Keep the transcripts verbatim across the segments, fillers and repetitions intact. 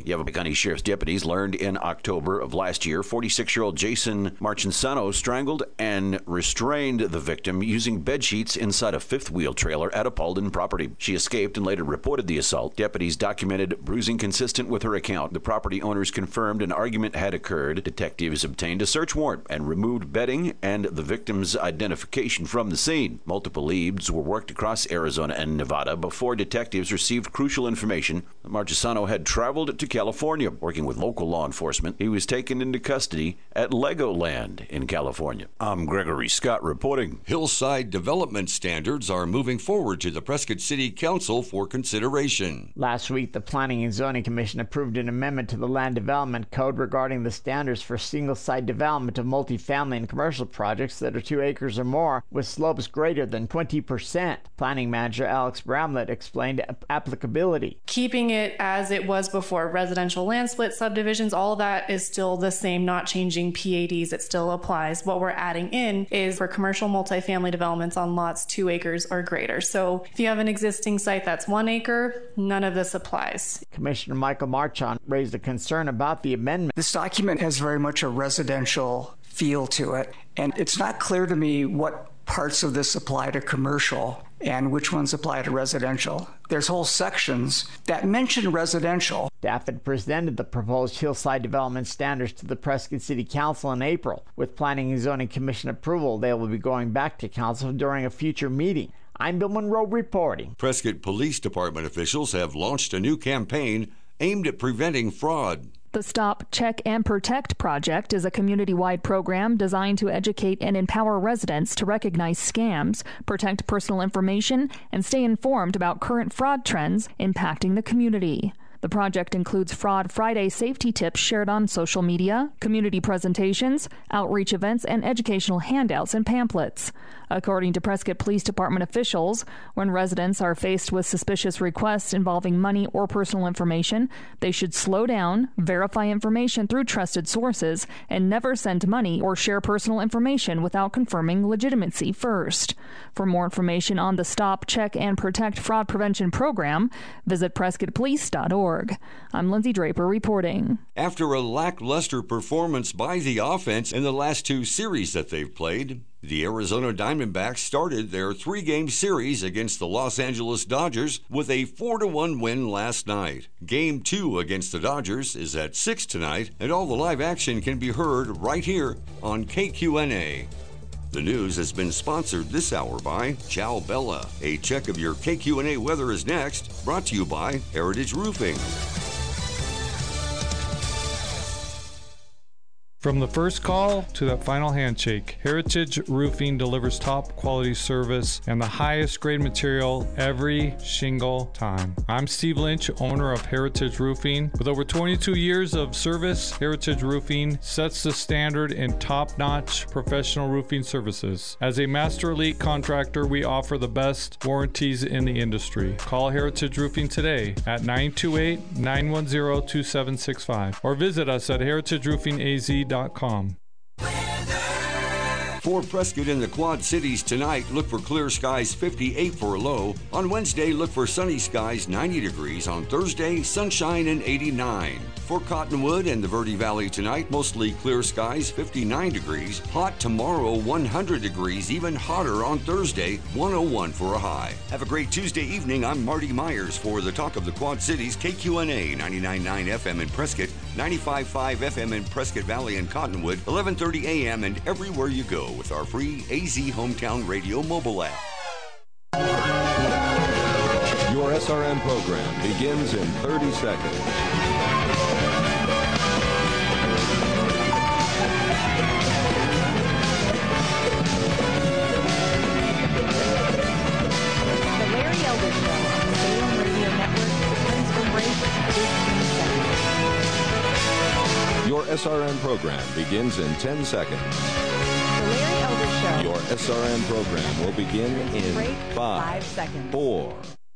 Yavapai County Sheriff's deputies learned in October of last year forty-six-year-old Jason Marchinsano strangled and restrained the victim using bed sheets inside a fifth-wheel trailer at a Paulden property. She escaped and later reported the assault. Deputies documented bruising consistent with her account. The property owners confirmed an argument had occurred. Detectives obtained a search warrant and removed bedding and the victim's identification from the scene. Multiple leads were worked across Arizona and Nevada before detectives received crucial information that Marchinsano had traveled to California. Working with local law enforcement, he was taken into custody at Legoland in California. I'm Gregory Scott reporting. Hillside development standards are moving forward to the Prescott City Council for consideration. Last week, the Planning and Zoning Commission approved an amendment to the Land Development Code regarding the standards for single-site development of multifamily and commercial projects that are two acres or more with slopes greater than twenty percent. Planning Manager Alex Bramlett explained applicability. Keeping it as it was before, residential land split subdivisions, all of that is still the same, not changing P A Ds. It still applies. What we're adding in is for commercial multifamily developments on lots two acres or greater. So if you have an existing site that's one acre, none of this applies. Commissioner Michael Marchant raised a concern about the amendment. This document has very much a residential feel to it, and it's not clear to me what parts of this apply to commercial and which ones apply to residential. There's whole sections that mention residential. Staff had presented the proposed hillside development standards to the Prescott City Council in April. With Planning and Zoning Commission approval, they will be going back to Council during a future meeting. I'm Bill Monroe reporting. Prescott Police Department officials have launched a new campaign aimed at preventing fraud. The Stop, Check, and Protect project is a community-wide program designed to educate and empower residents to recognize scams, protect personal information, and stay informed about current fraud trends impacting the community. The project includes Fraud Friday safety tips shared on social media, community presentations, outreach events, and educational handouts and pamphlets. According to Prescott Police Department officials, when residents are faced with suspicious requests involving money or personal information, they should slow down, verify information through trusted sources, and never send money or share personal information without confirming legitimacy first. For more information on the Stop, Check, and Protect Fraud Prevention Program, visit prescott police dot org. I'm Lindsay Draper reporting. After a lackluster performance by the offense in the last two series that they've played, the Arizona Diamondbacks started their three-game series against the Los Angeles Dodgers with a four to one win last night. Game two against the Dodgers is at six tonight, and all the live action can be heard right here on K Q N A. The news has been sponsored this hour by Ciao Bella. A check of your K Q N A weather is next, brought to you by Heritage Roofing. From the first call to the final handshake, Heritage Roofing delivers top quality service and the highest grade material every single time. I'm Steve Lynch, owner of Heritage Roofing. With over twenty-two years of service, Heritage Roofing sets the standard in top-notch professional roofing services. As a master elite contractor, we offer the best warranties in the industry. Call Heritage Roofing today at nine two eight, nine one zero, two seven six five or visit us at heritage roofing a z dot com. For Prescott in the Quad Cities tonight, look for clear skies fifty-eight for a low. On Wednesday, look for sunny skies ninety degrees. On Thursday, sunshine and eighty-nine. For Cottonwood and the Verde Valley tonight, mostly clear skies fifty-nine degrees. Hot tomorrow, one hundred degrees. Even hotter on Thursday, one oh one for a high. Have a great Tuesday evening. I'm Marty Myers for the Talk of the Quad Cities, K Q N A ninety-nine point nine F M in Prescott, ninety-five point five F M in Prescott Valley and Cottonwood, eleven thirty A M and everywhere you go with our free A Z Hometown Radio mobile app. Your S R M program begins in thirty seconds. The Larry Elder Show on the Salem Radio Network returns from break fifteen seconds. Your S R M program begins in ten seconds. The Larry Elder Show. Your S R M program will begin in break, five, five seconds. four.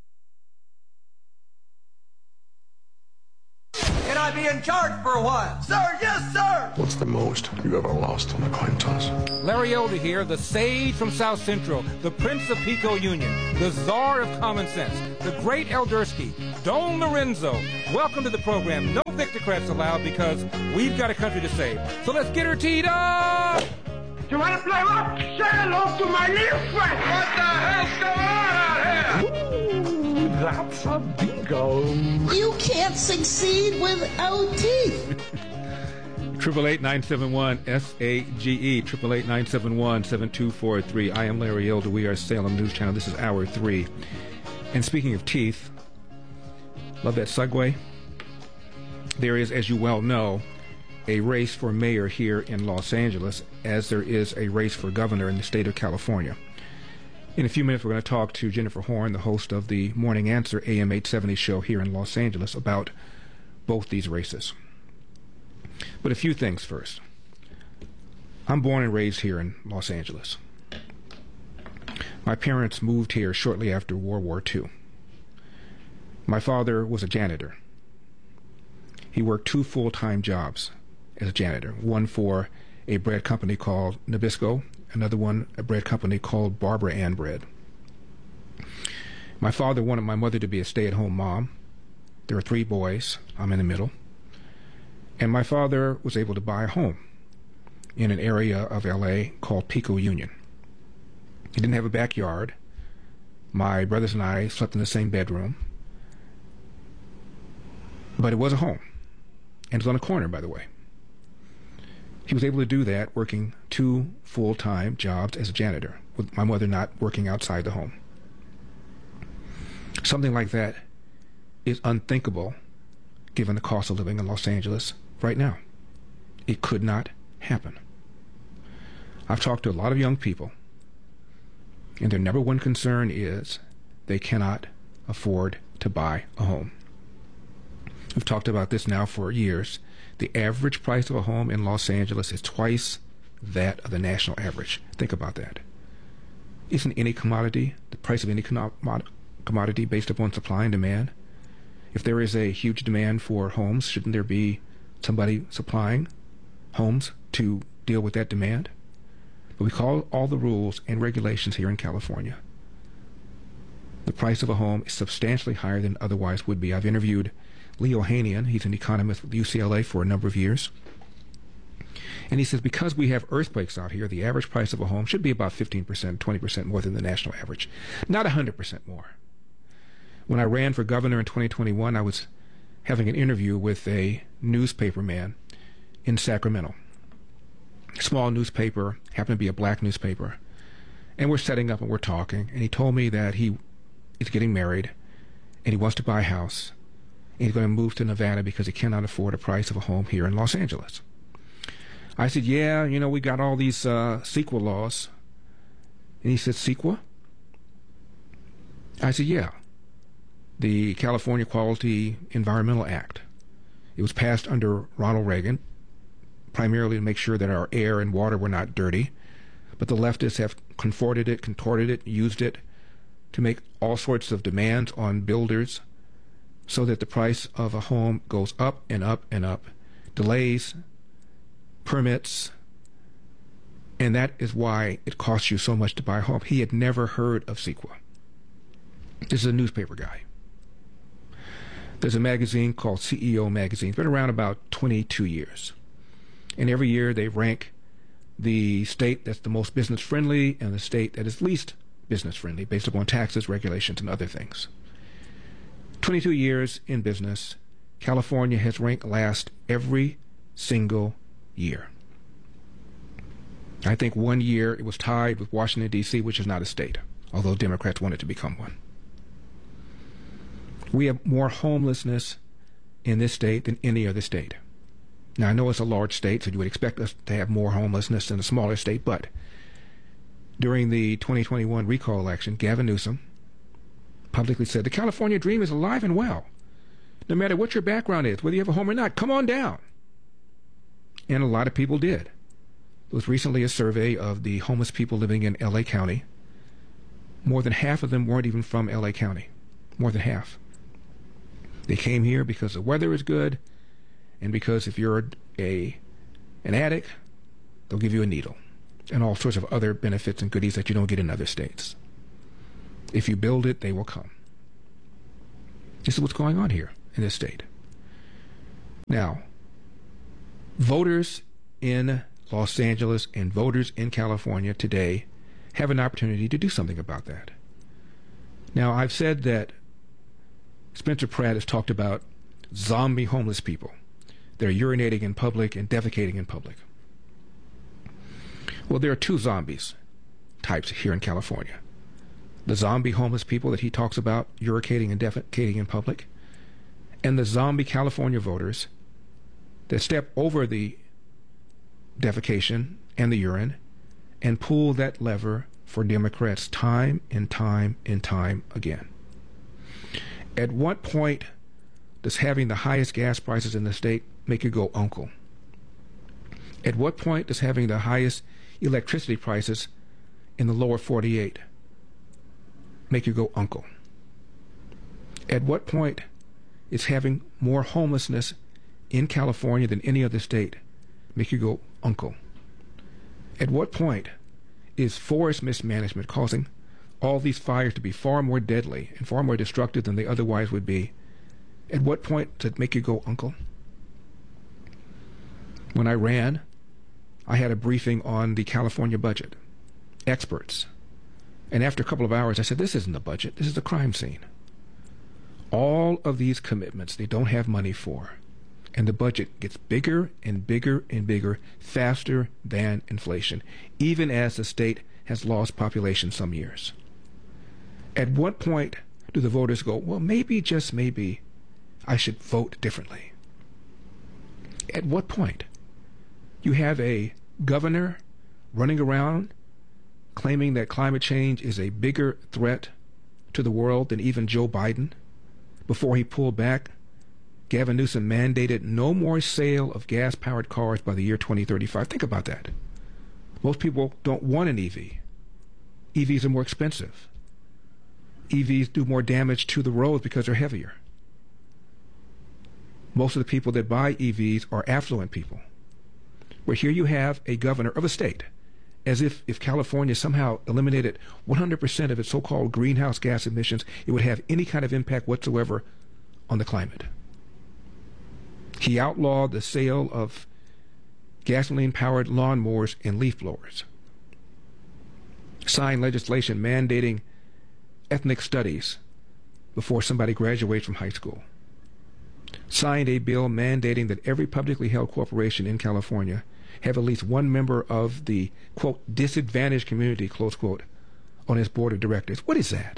Can I be in charge for a while? Sir, yes, sir! What's the most you ever lost on a coin toss? Larry Elder here, the sage from South Central, the Prince of Pico Union, the czar of common sense, the great Eldersky. Don Lorenzo. Welcome to the program. No Victocrats allowed because we've got a country to save. So let's get her teed up! You want to play what? Say hello to my little friend! What the hell's going on out here? Ooh, that's a bingo. You can't succeed without teeth. Triple eight nine seven one S A G E. Triple eight nine seven one seven two four three. I am Larry Elder. We are Salem News Channel. This is hour three. And speaking of teeth, love that segue. There is, as you well know, a race for mayor here in Los Angeles, as there is a race for governor in the state of California. In a few minutes, we're going to talk to Jennifer Horn, the host of the Morning Answer A M eight seventy show here in Los Angeles, about both these races. But a few things first. I'm born and raised here in Los Angeles. My parents moved here shortly after World War Two. My father was a janitor. He worked two full-time jobs as a janitor, one for a bread company called Nabisco, another one a bread company called Barbara Ann Bread. My father wanted my mother to be a stay-at-home mom. There are three boys. I'm in the middle. And my father was able to buy a home in an area of L A called Pico Union. He didn't have a backyard. My brothers and I slept in the same bedroom. But it was a home. And it was on a corner, by the way. He was able to do that working two full-time jobs as a janitor, with my mother not working outside the home. Something like that is unthinkable given the cost of living in Los Angeles right now. It could not happen. I've talked to a lot of young people, and their number one concern is they cannot afford to buy a home. We've talked about this now for years. The average price of a home in Los Angeles is twice that of the national average. Think about that. Isn't any commodity, the price of any commodity, based upon supply and demand? If there is a huge demand for homes, shouldn't there be somebody supplying homes to deal with that demand? But we call all the rules and regulations here in California. The price of a home is substantially higher than otherwise would be. I've interviewed Leo Hanian. He's an economist with U C L A for a number of years. And he says because we have earthquakes out here, the average price of a home should be about fifteen percent, twenty percent more than the national average. Not one hundred percent more. When I ran for governor in twenty twenty-one, I was having an interview with a newspaper man in Sacramento. Small newspaper, happened to be a black newspaper. And we're setting up and we're talking. And he told me that he is getting married and he wants to buy a house. And he's going to move to Nevada because he cannot afford the price of a home here in Los Angeles. I said, yeah, you know, we got all these uh, CEQA laws. And he said, CEQA? I said, yeah. The California Quality Environmental Act. It was passed under Ronald Reagan, primarily to make sure that our air and water were not dirty. But the leftists have contorted it, contorted it, used it to make all sorts of demands on builders so that the price of a home goes up and up and up. Delays, permits, and that is why it costs you so much to buy a home. He had never heard of CEQA. This is a newspaper guy. There's a magazine called C E O Magazine. It's been around about twenty-two years. And every year they rank the state that's the most business friendly and the state that is least business friendly based upon taxes, regulations, and other things. twenty-two years in business, California has ranked last every single year. I think one year it was tied with Washington, D C, which is not a state, although Democrats wanted to become one. We have more homelessness in this state than any other state. Now, I know it's a large state, so you would expect us to have more homelessness in a smaller state, but during the twenty twenty-one recall election, Gavin Newsom publicly said, the California dream is alive and well. No matter what your background is, whether you have a home or not, come on down. And a lot of people did. There was recently a survey of the homeless people living in L A County. More than half of them weren't even from L A County. More than half. They came here because the weather is good, and because if you're a an addict, they'll give you a needle, and all sorts of other benefits and goodies that you don't get in other states. If you build it, they will come. This is what's going on here in this state. Now, voters in Los Angeles and voters in California today have an opportunity to do something about that. Now, I've said that Spencer Pratt has talked about zombie homeless people. They're urinating in public and defecating in public. Well, there are two zombies types here in California. The zombie homeless people that he talks about urinating and defecating in public, and the zombie California voters that step over the defecation and the urine and pull that lever for Democrats time and time and time again. At what point does having the highest gas prices in the state make you go uncle? At what point does having the highest electricity prices in the lower forty-eight make you go uncle? At what point is having more homelessness in California than any other state make you go uncle? At what point is forest mismanagement causing all these fires to be far more deadly and far more destructive than they otherwise would be? At what point does it make you go uncle? When I ran, I had a briefing on the California budget, experts. And after a couple of hours, I said, this isn't the budget, this is the crime scene. All of these commitments they don't have money for. And the budget gets bigger and bigger and bigger, faster than inflation, even as the state has lost population some years. At what point do the voters go, well, maybe, just maybe, I should vote differently? At what point? You have a governor running around claiming that climate change is a bigger threat to the world than even Joe Biden. Before he pulled back, Gavin Newsom mandated no more sale of gas-powered cars by the year twenty thirty-five. Think about that. Most people don't want an E V. E Vs are more expensive. E Vs do more damage to the roads because they're heavier. Most of the people that buy E Vs are affluent people. Where here you have a governor of a state, as if if California somehow eliminated one hundred percent of its so-called greenhouse gas emissions, it would have any kind of impact whatsoever on the climate. He outlawed the sale of gasoline-powered lawnmowers and leaf blowers. Signed legislation mandating ethnic studies before somebody graduates from high school. Signed a bill mandating that every publicly held corporation in California have at least one member of the, quote, disadvantaged community, close quote, on its board of directors. What is that?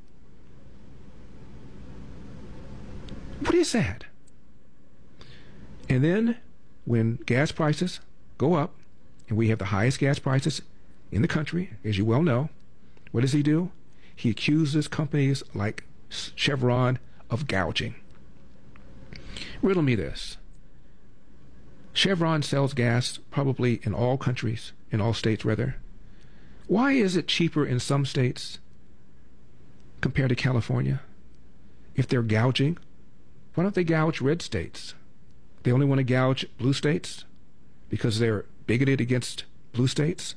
What is that? And then when gas prices go up, and we have the highest gas prices in the country, as you well know, what does he do? He accuses companies like Chevron of gouging. Riddle me this. Chevron sells gas probably in all countries, in all states rather. Why is it cheaper in some states compared to California? If they're gouging, why don't they gouge red states? They only want to gouge blue states because they're bigoted against blue states?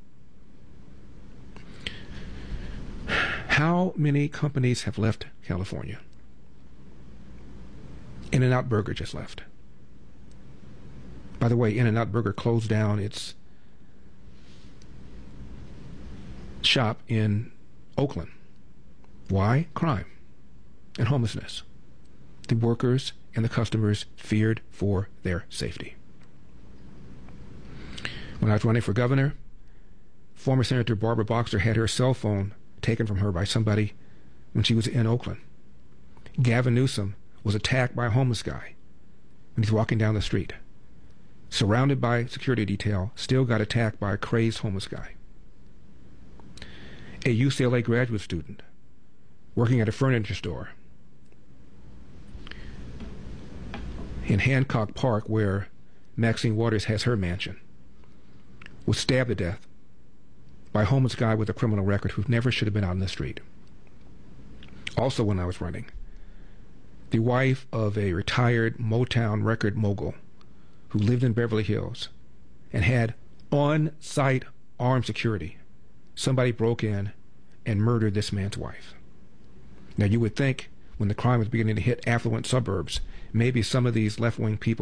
How many companies have left California? In-N-Out Burger just left. By the way, In-N-Out Burger closed down its shop in Oakland. Why? Crime and homelessness. The workers and the customers feared for their safety. When I was running for governor, former Senator Barbara Boxer had her cell phone taken from her by somebody when she was in Oakland. Gavin Newsom was attacked by a homeless guy when he's walking down the street. Surrounded by security detail, still got attacked by a crazed homeless guy. A U C L A graduate student working at a furniture store in Hancock Park, where Maxine Waters has her mansion, was stabbed to death by a homeless guy with a criminal record who never should have been out in the street. Also, when I was running, the wife of a retired Motown record mogul who lived in Beverly Hills and had on-site armed security, somebody broke in and murdered this man's wife. Now, you would think when the crime was beginning to hit affluent suburbs, maybe some of these left-wing people